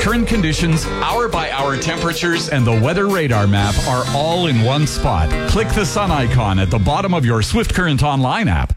Current conditions, hour-by-hour temperatures, and the weather radar map are all in one spot. Click the sun icon at the bottom of your Swift Current online app